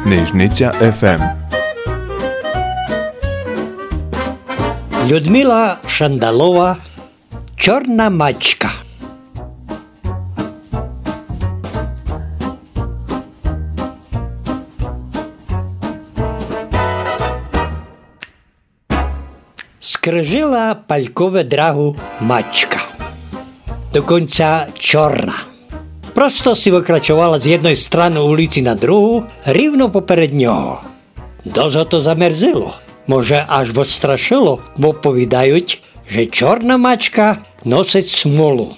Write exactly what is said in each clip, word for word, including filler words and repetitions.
Knižnica ef em. Людмила Шандалова «Чорна мачка». Скрижила палькове драгу мачка. Dokonca čorna. Prosto si vykračovala z jednej strany ulici na druhú, rівно поперед нього. Dosť ho to zamerzilo. Може, аж odstrašilo, bo povídaють, že čorna mačka носить смолу.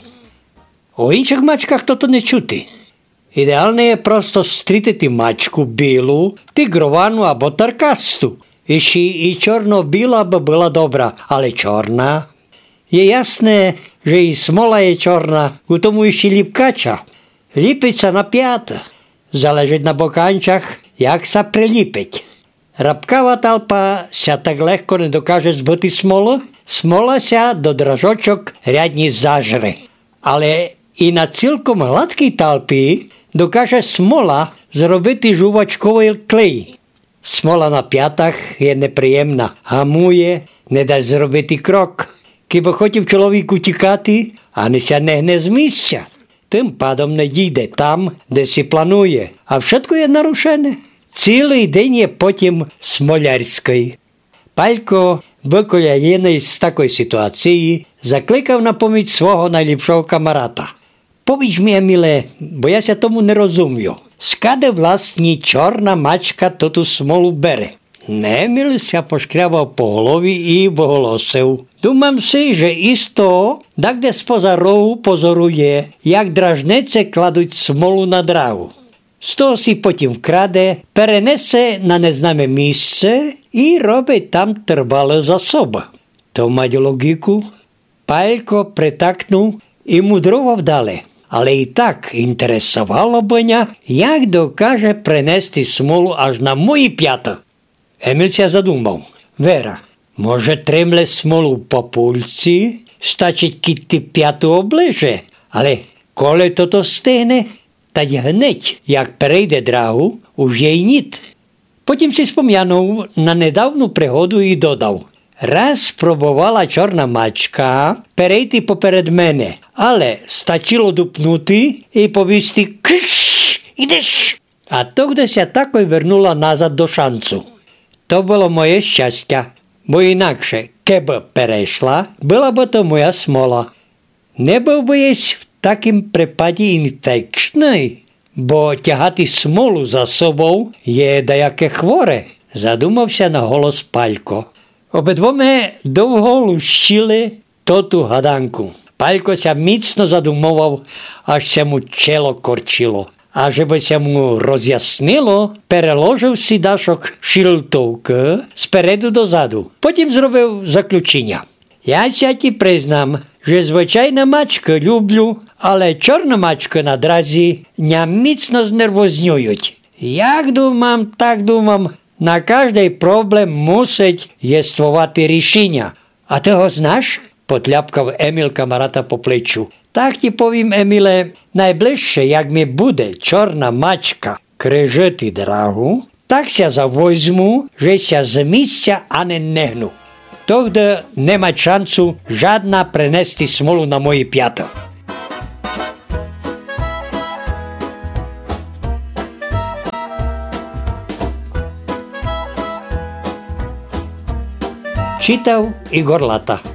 O інших mačkách toto не чути. Ідеальне є просто стрітити мачку білу, тигровану або таркасту. І ще і чорно-біла би була добра, але чорна. Є ясне, že i smola je čorná, ku tomu ešte lipkača. Lípiť sa na piata. Záleží na bokančach, jak sa prelípiť. Rabkava talpa sa tak ľahko nedokáže zbyty smolu, smola sa do dražočok riadne zažre. Ale i na celkom hladkej talpy dokáže smola zrobiť žuvačkový klej. Smola na piatach je nepríjemná, hamuje, nedá zrobiť krok. Keby хотів чоловік утікати, а не ся нехне з місця, тим падом не дійде там, де сі планує, а všetko je нарушене. Цілий день є потім смолярський. Палько, викояєний з такої ситуації, закликав на поміч свого найліпшого камарата. Повіч мені, миле, бо я ся тому не розумію. Скаде власні чорна мачка тоту смолу бере? Еміль ся пошкрябав по голові і поголосив. Думам си, že isto, dakde spoza rohu pozoruje, jak dražnece kladуть smolu na dráhu. Z toho si потім вкраде, перенесе на незnáme місце і робить там trvalú zásobu. To mať logiku? Палько притакнув і мудрував далі. Але і так інтересувало б, як докаже принести смолу аж на мої п'ята. Еміль ся задумав. Вера, може тримле смолу по пульці, стачить кіти п'яту оближе, але коли то стигне, та й гнить, як перейде драгу, уж є й ніт. Потім си спом'янув на недавну пригоду і додав. Раз пробувала чорна мачка перейти поперед мене, але стачило дупнути і повісти «Кш! Ідеш!» А тогда ся тако й вернула назад до шанцу. To bolo moje šťastia, bo inakše, keby perešla, byla by to moja smola. Nebol by jesť v takým prepade infekčnej, bo ťahati smolu za sobou je dajaké chvore, zadumав sa na голос Палько. Obedvome довго лущили тоту гаданку. Палько ся міцно задумував, аж ся му чело корчило. A že by sa mu rozjasnilo, preložil si dašok šiltovky spredu dozadu. Потім зробив заключення. Я ся ti признам, že звичайна мачка люблю, але чорна мачка на дразі ня міцно знервознюють. Як думам, так думам, на кожний проблем мусить єствувати рішення. А ти го знаєш? Potľapkal Emil kamaráta po pleču. Tak ti povím, Emile, najbližšie, jak mi bude čorná mačka križiti dráhu, tak sa zavojzmu, že sa z místa ani nehnu. Тогда nemá šancu žádna prenesti smolu na moji piata. Čítal Igor Lata.